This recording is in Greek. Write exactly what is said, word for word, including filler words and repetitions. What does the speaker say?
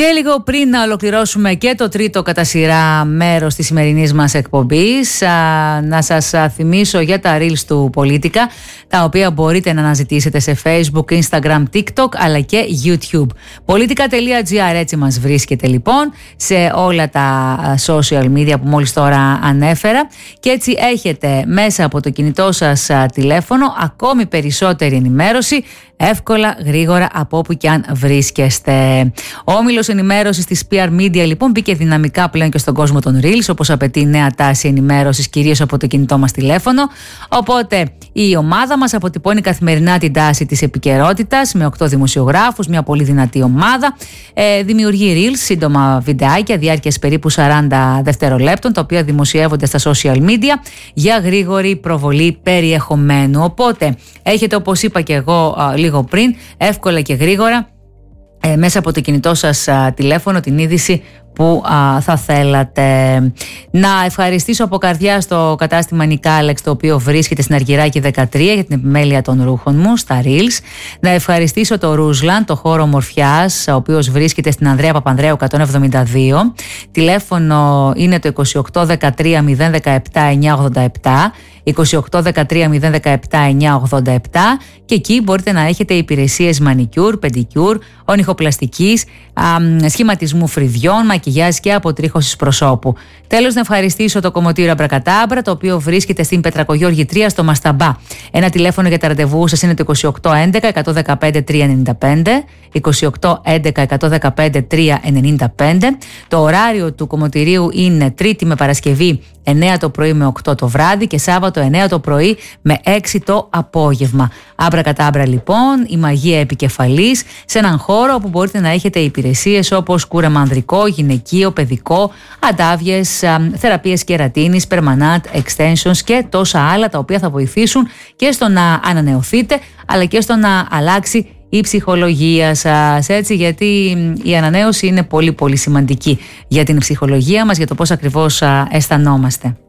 Και λίγο πριν να ολοκληρώσουμε και το τρίτο κατά σειρά μέρος της σημερινής μας εκπομπής, να σας θυμίσω για τα Reels του Πολίτικα, τα οποία μπορείτε να αναζητήσετε σε Facebook, Instagram, TikTok αλλά και YouTube. Πολίτικα τελεία τζι άρ, έτσι μας βρίσκεται λοιπόν σε όλα τα social media που μόλις τώρα ανέφερα, και έτσι έχετε μέσα από το κινητό σας τηλέφωνο ακόμη περισσότερη ενημέρωση, εύκολα, γρήγορα, από όπου και αν βρίσκεστε. Ο όμιλος ενημέρωσης της πι αρ Media λοιπόν μπήκε δυναμικά πλέον και στον κόσμο των Reels, όπως απαιτεί η νέα τάση ενημέρωσης, κυρίως από το κινητό μας τηλέφωνο. Οπότε η ομάδα μας αποτυπώνει καθημερινά την τάση της επικαιρότητας με οκτώ δημοσιογράφους, μια πολύ δυνατή ομάδα. Ε, δημιουργεί Reels, σύντομα βιντεάκια διάρκειας περίπου σαράντα δευτερολέπτων, τα οποία δημοσιεύονται στα social media για γρήγορη προβολή περιεχομένου. Οπότε έχετε, όπως είπα και εγώ λίγο πριν, εύκολα και γρήγορα ε, μέσα από το κινητό σας α, τηλέφωνο την είδηση που α, θα θέλατε. Να ευχαριστήσω από καρδιά στο κατάστημα Νικάλεξ, το οποίο βρίσκεται στην Αργυράκη δεκατρία, για την επιμέλεια των ρούχων μου στα Reels. Να ευχαριστήσω το Ρούσλαν, το χώρο ομορφιάς, ο οποίος βρίσκεται στην Ανδρέα Παπανδρέου εκατόν εβδομήντα δύο. Τηλέφωνο είναι το είκοσι οκτώ δεκατρία μηδέν δεκαεπτά εννιακόσια ογδόντα επτά, είκοσι οκτώ δεκατρία μηδέν δεκαεπτά εννιακόσια ογδόντα επτά, και εκεί μπορείτε να έχετε υπηρεσίες μανικιούρ, πεντικιούρ, ονυχοπλαστικής, σχηματισμού φρυδιών, μακιγιάζ και αποτρίχωσης προσώπου. Τέλος, να ευχαριστήσω το κομμωτήριο Αμπρακατάμπρα, το οποίο βρίσκεται στην Πετρακογιώργη τρία στο Μασταμπά. Ένα τηλέφωνο για τα ραντεβού σας είναι το είκοσι οκτώ έντεκα εκατόν δεκαπέντε τριακόσια ενενήντα πέντε, είκοσι οκτώ έντεκα εκατόν δεκαπέντε τριακόσια ενενήντα πέντε. Το ωράριο του κομμωτηρίου είναι Τρίτη με Παρασκευή εννέα το πρωί με οκτώ το βράδυ και Σάββατο εννέα το πρωί με έξι το απόγευμα. Αμπρακατάμπρα λοιπόν, η μαγεία επικεφαλής, σε έναν χώρο όπου μπορείτε να έχετε υπηρεσίες όπως κούρεμα ανδρικό, γυναικείο, παιδικό, αντάβιες, θεραπείες κερατίνης, περμανάτ, extensions και τόσα άλλα, τα οποία θα βοηθήσουν και στο να ανανεωθείτε αλλά και στο να αλλάξει η ψυχολογία σας, έτσι, γιατί η ανανέωση είναι πολύ πολύ σημαντική για την ψυχολογία μας, για το πώς ακριβώς αισθανόμαστε.